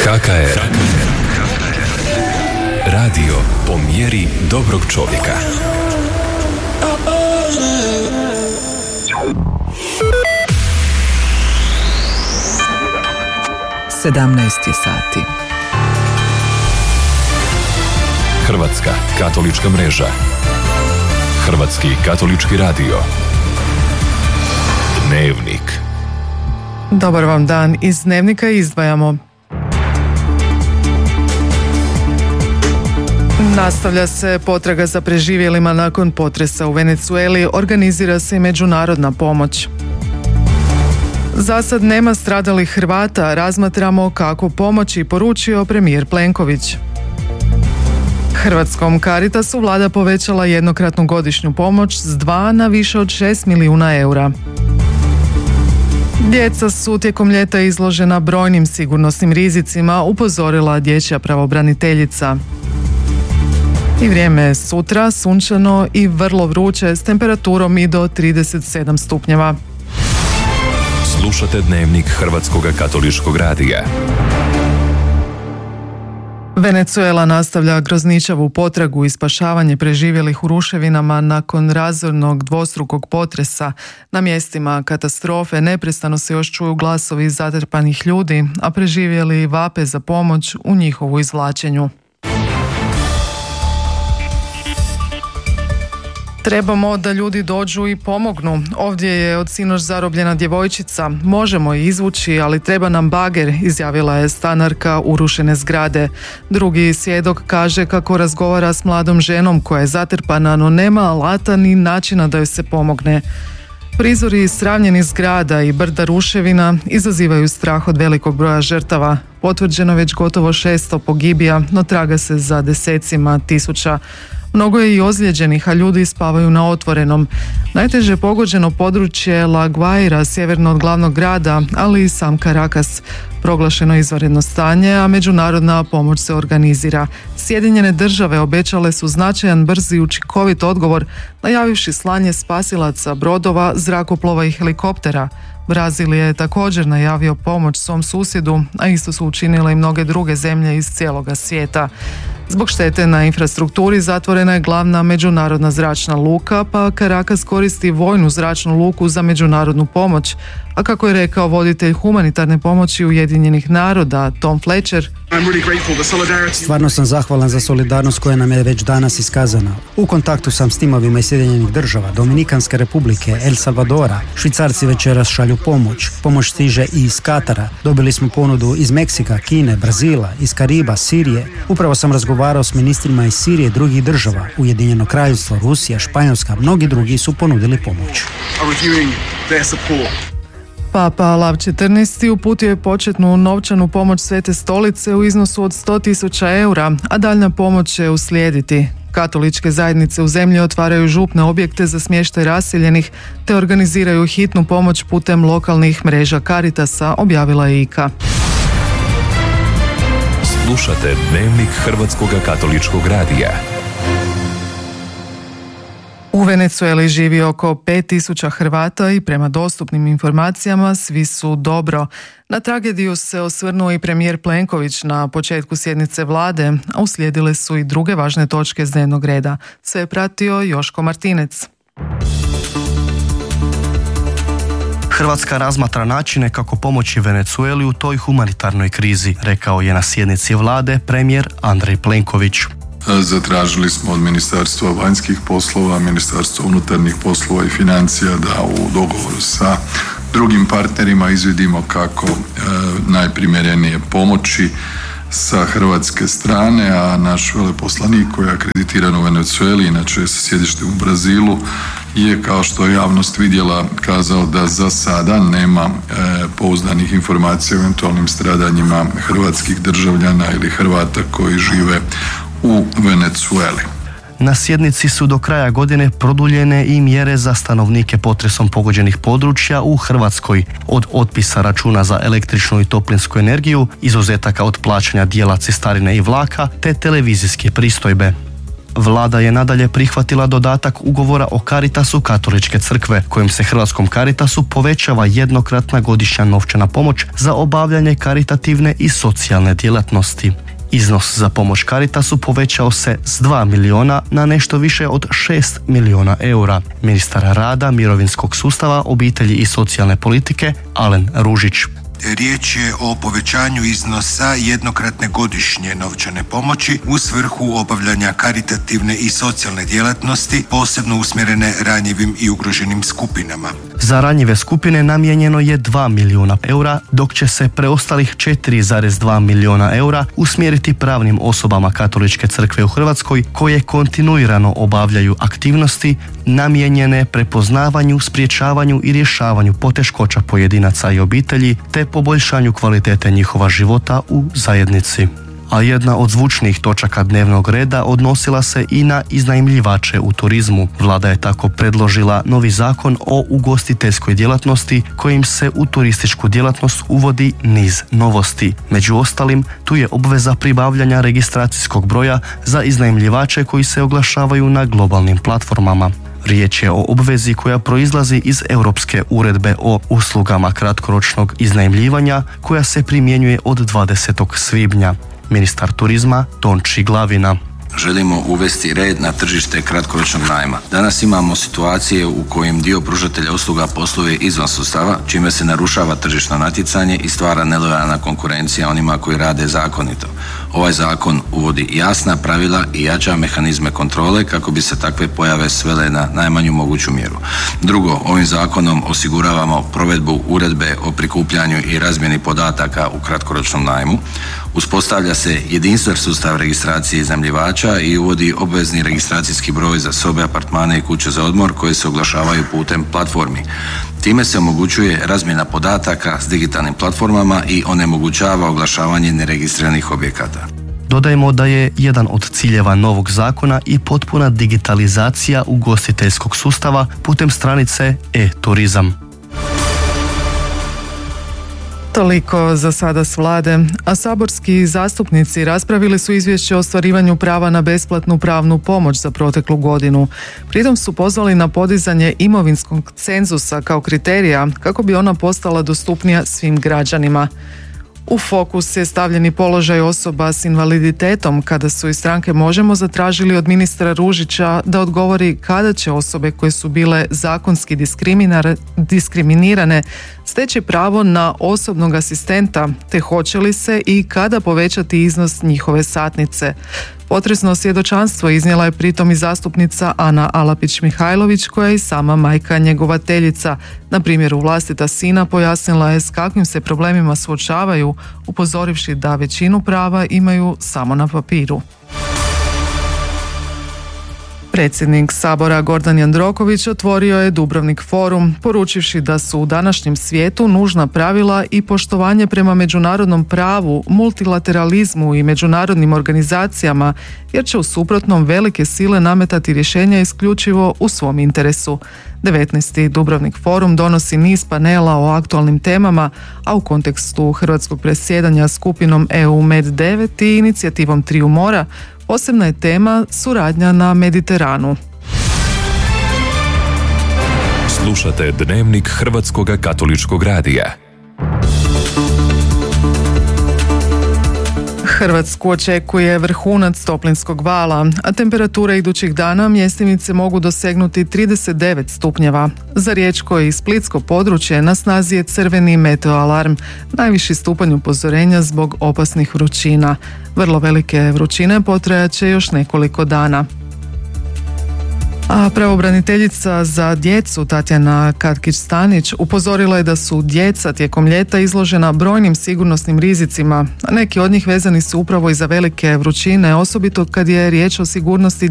KKR. Radio po mjeri dobrog čovjeka. Sedamnaest je sati. Hrvatska katolička mreža. Hrvatski katolički radio. Dnevnik. Dobar vam dan, iz Dnevnika izdvajamo. Nastavlja se potraga za preživjelima nakon potresa u Venezueli, organizira se i međunarodna pomoć. Za sad nema stradalih Hrvata, razmatramo kako pomoći, poručio premijer Plenković. Hrvatskom Caritasu vlada povećala jednokratnu godišnju pomoć s 2 na više od 6 milijuna eura. Djeca su tijekom ljeta izložena brojnim sigurnosnim rizicima, upozorila dječja pravobraniteljica. I vrijeme je sutra sunčano i vrlo vruće s temperaturom i do 37 stupnjeva. Slušate Dnevnik Hrvatskog katoličkog radija. Venezuela nastavlja grozničavu potragu i spašavanje preživjelih u ruševinama nakon razornog dvostrukog potresa. Na mjestima katastrofe neprestano se još čuju glasovi zatrpanih ljudi, a preživjeli vape za pomoć u njihovu izvlačenju. Trebamo da ljudi dođu i pomognu. Ovdje je od sinoć zarobljena djevojčica. Možemo je izvući, ali treba nam bager, izjavila je stanarka urušene zgrade. Drugi svjedok kaže kako razgovara s mladom ženom koja je zatrpana, no nema alata ni načina da joj se pomogne. Prizori sravnjenih zgrada i brda ruševina izazivaju strah od velikog broja žrtava. Potvrđeno već gotovo 600 pogibija, no traga se za desecima tisuća. Mnogo je i ozlijeđenih, a ljudi spavaju na otvorenom. Najteže pogođeno područje La Guaira, sjeverno od glavnog grada, ali i sam Caracas. Proglašeno izvanredno stanje, a međunarodna pomoć se organizira. Sjedinjene države obećale su značajan, brzi i učinkovit odgovor, najavivši slanje spasilaca, brodova, zrakoplova i helikoptera. Brazil je također najavio pomoć svom susjedu, a isto su učinile i mnoge druge zemlje iz cijeloga svijeta. Zbog štete na infrastrukturi zatvorena je glavna međunarodna zračna luka, pa Caracas koristi vojnu zračnu luku za međunarodnu pomoć. A kako je rekao voditelj humanitarne pomoći Ujedinjenih naroda, Tom Fletcher, stvarno sam zahvalan za solidarnost koja nam je već danas iskazana. U kontaktu sam s timovima iz Sjedinjenih država, Dominikanske republike, El Salvadora. Švicarci večeras šalju pomoć. Pomoć stiže i iz Katara. Dobili smo ponudu iz Meksika, Kine, Brazila, iz Kariba, Sirije. Upravo sam razgovarao s ministrima iz Sirije i drugih država. Ujedinjeno kraljevstvo, Rusija, Španjolska, mnogi drugi su ponudili pomoć. Papa Lav XIV uputio je početnu novčanu pomoć Svete stolice u iznosu od 100.000 eura, a daljnja pomoć će uslijediti. Katoličke zajednice u zemlji otvaraju župne objekte za smještaj raseljenih te organiziraju hitnu pomoć putem lokalnih mreža Caritasa, objavila je IKA. Slušate Dnevnik Hrvatskog katoličkog radija. U Venezueli živi oko 5.000 Hrvata i prema dostupnim informacijama svi su dobro. Na tragediju se osvrnuo i premijer Plenković na početku sjednice vlade, a uslijedile su i druge važne točke s dnevnog reda. Sve je pratio Joško Martinec. Hrvatska razmatra načine kako pomoći Venezueli u toj humanitarnoj krizi, rekao je na sjednici vlade premijer Andrej Plenković. Zatražili smo od Ministarstva vanjskih poslova, Ministarstva unutarnjih poslova i financija da u dogovoru sa drugim partnerima izvidimo kako najprimjerenije pomoći sa hrvatske strane, a naš veleposlanik koji je akreditiran u Venezueli, inače sa sjedištem u Brazilu, je, kao što je javnost vidjela, kazao da za sada nema pouzdanih informacija o eventualnim stradanjima hrvatskih državljana ili Hrvata koji žive u Venezueli. Na sjednici su do kraja godine produljene i mjere za stanovnike potresom pogođenih područja u Hrvatskoj, od otpisa računa za električnu i toplinsku energiju, izuzetaka od plaćanja dijela cestarine i vlaka te televizijske pristojbe. Vlada je nadalje prihvatila dodatak ugovora o Caritasu Katoličke crkve, kojim se Hrvatskom Caritasu povećava jednokratna godišnja novčana pomoć za obavljanje karitativne i socijalne djelatnosti. Iznos za pomoć Caritasu povećao se s 2 milijuna na nešto više od 6 milijuna eura. Ministar rada, mirovinskog sustava, obitelji i socijalne politike Alen Ružić. Riječ je o povećanju iznosa jednokratne godišnje novčane pomoći u svrhu obavljanja karitativne i socijalne djelatnosti, posebno usmjerene ranjivim i ugroženim skupinama. Za ranjive skupine namijenjeno je 2 milijuna eura, dok će se preostalih 4,2 milijuna eura usmjeriti pravnim osobama Katoličke crkve u Hrvatskoj koje kontinuirano obavljaju aktivnosti namijenjene prepoznavanju, sprječavanju i rješavanju poteškoća pojedinaca i obitelji te poboljšanju kvalitete njihova života u zajednici. A jedna od zvučnijih točaka dnevnog reda odnosila se i na iznajmljivače u turizmu. Vlada je tako predložila novi zakon o ugostiteljskoj djelatnosti kojim se u turističku djelatnost uvodi niz novosti. Među ostalim, tu je obveza pribavljanja registracijskog broja za iznajmljivače koji se oglašavaju na globalnim platformama. Riječ je o obvezi koja proizlazi iz Europske uredbe o uslugama kratkoročnog iznajmljivanja koja se primjenjuje od 20. svibnja. Ministar turizma Tonči Glavina. Želimo uvesti red na tržište kratkoročnog najma. Danas imamo situacije u kojim dio pružatelja usluga posluje izvan sustava, čime se narušava tržišno natjecanje i stvara nelojalna konkurencija onima koji rade zakonito. Ovaj zakon uvodi jasna pravila i jača mehanizme kontrole kako bi se takve pojave svele na najmanju moguću mjeru. Drugo, ovim zakonom osiguravamo provedbu uredbe o prikupljanju i razmjeni podataka u kratkoročnom najmu. Uspostavlja se jedinstven sustav registracije iznajmljivača i uvodi obvezni registracijski broj za sobe, apartmane i kuće za odmor koje se oglašavaju putem platformi. Time se omogućuje razmjena podataka s digitalnim platformama i onemogućava oglašavanje neregistriranih objekata. Dodajmo da je jedan od ciljeva novog zakona i potpuna digitalizacija ugostiteljskog sustava putem stranice e-turizam. Toliko za sada s vlade, a saborski zastupnici raspravili su izvješće o ostvarivanju prava na besplatnu pravnu pomoć za proteklu godinu. Pritom su pozvali na podizanje imovinskog cenzusa kao kriterija kako bi ona postala dostupnija svim građanima. U fokus je stavljeni položaj osoba s invaliditetom kada su iz stranke Možemo zatražili od ministra Ružića da odgovori kada će osobe koje su bile zakonski diskriminirane steći pravo na osobnog asistenta, te hoće li se i kada povećati iznos njihove satnice. Potresno svjedočanstvo iznijela je pritom i zastupnica Ana Alapić-Mihajlović koja je i sama majka njegovateljica. Na primjeru vlastita sina pojasnila je s kakvim se problemima suočavaju, upozorivši da većinu prava imaju samo na papiru. Predsjednik Sabora Gordan Jandroković otvorio je Dubrovnik forum, poručivši da su u današnjem svijetu nužna pravila i poštovanje prema međunarodnom pravu, multilateralizmu i međunarodnim organizacijama, jer će u suprotnom velike sile nametati rješenja isključivo u svom interesu. 19. Dubrovnik forum donosi niz panela o aktualnim temama, a u kontekstu hrvatskog predsjedanja skupinom EU Med 9 i inicijativom Triju mora, posebna je tema suradnja na Mediteranu. Slušate Dnevnik Hrvatskoga katoličkog radija. Hrvatsku očekuje vrhunac toplinskog vala, a temperature idućih dana mjestimice mogu dosegnuti 39 stupnjeva. Za riječko i splitsko područje na snazi je crveni meteoalarm, najviši stupanj upozorenja zbog opasnih vrućina. Vrlo velike vrućine potrajat će još nekoliko dana. A pravobraniteljica za djecu Tatjana Katkić-Stanić upozorila je da su djeca tijekom ljeta izložena brojnim sigurnosnim rizicima, a neki od njih vezani su upravo i za velike vrućine, osobito kad je riječ o sigurnosti